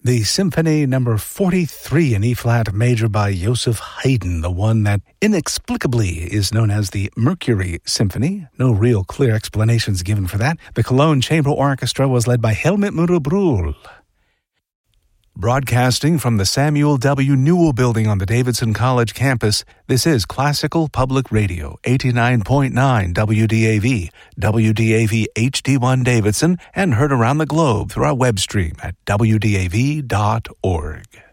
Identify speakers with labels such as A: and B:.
A: the Symphony number 43 in E-flat major by Joseph Haydn, the one that inexplicably is known as the Mercury Symphony. No real clear explanations given for that. The Cologne Chamber Orchestra was led by Helmut Mutter-Brühl. Broadcasting from the Samuel W. Newell Building on the Davidson College campus, this is Classical Public Radio, 89.9 WDAV, WDAV HD1 Davidson, and heard around the globe through our web stream at wdav.org.